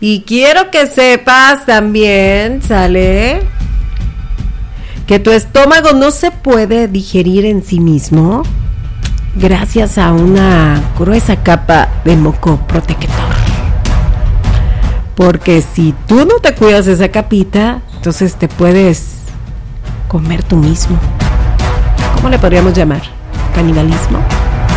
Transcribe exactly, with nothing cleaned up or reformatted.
Y quiero que sepas también, ¿sale? Que tu estómago no se puede digerir en sí mismo gracias a una gruesa capa de moco protector. Porque si tú no te cuidas esa capita, entonces te puedes comer tú mismo. ¿Cómo le podríamos llamar? ¿Canibalismo?